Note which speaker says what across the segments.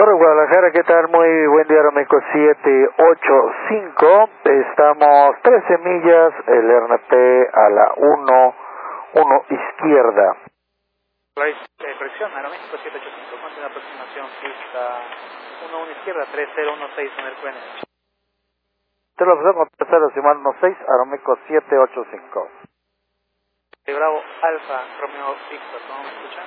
Speaker 1: Torre Guadalajara, ¿qué tal? Muy buen día, Aeroméxico 785. Estamos 13 millas, el RNP a la 1 izquierda.
Speaker 2: Corrección, Aeroméxico 785, con la aproximación pista 1 izquierda, 3016 en el QNH.
Speaker 1: Te lo ofrecemos, tercero decimal 16, Aeroméxico 785.
Speaker 2: Bravo, Alfa, Romeo, Víctor, ¿cómo me escuchan?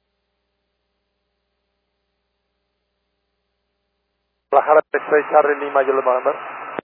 Speaker 1: Guadalajara 36, Harry Lima, yo le voy a mandar.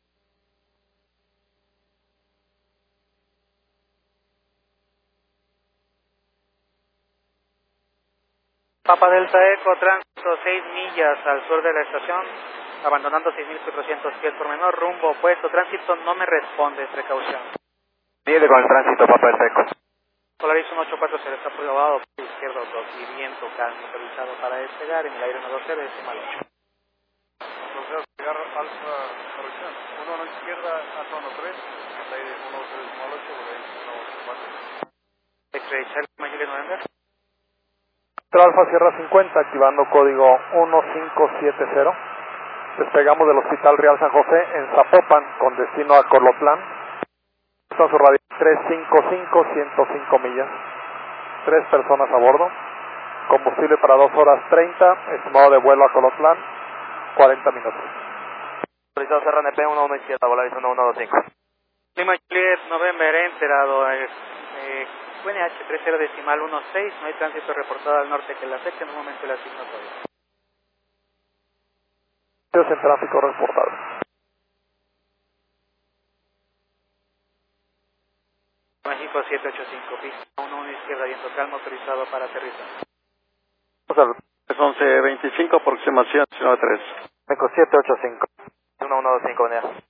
Speaker 2: Papa Delta Eco, tránsito 6 millas al sur de la estación, abandonando 6.400 pies por menor, rumbo opuesto, tránsito no me responde, precaución.
Speaker 1: Viene con el tránsito, Papa Delta Eco.
Speaker 2: Polaris 184 se le está probado, izquierdo 2 y viento calmo, autorizado para despegar en el aire 120 decimal 8.
Speaker 3: Entonces, llegar alfa, corrección, 1 izquierda, alfa 13, en el aire 120 decimal 8, Polaris 184.
Speaker 2: X-Ray, Charlie, Mayule November.
Speaker 1: Alfa Sierra 50, activando código 1570. Despegamos del Hospital Real San José en Zapopan, con destino a Colotlán. Está su radio 355, 105 millas. 3 personas a bordo. Combustible para 2 horas 30. Estimado de vuelo a Colotlán, 40 minutos.
Speaker 3: Autorizado RNP 1 izquierda, Polaris 1125.
Speaker 2: Lima Juliet, November, enterado. QNH 30 decimal 16, no hay tránsito reportado al norte que la afecte, en un momento le asigno todo.
Speaker 1: En tráfico reportado.
Speaker 2: México 785, pista 1 izquierda, viento calmo, autorizado para aterrizar.
Speaker 3: Es 1125, aproximación 93.
Speaker 1: México 785.
Speaker 3: 125, unidad.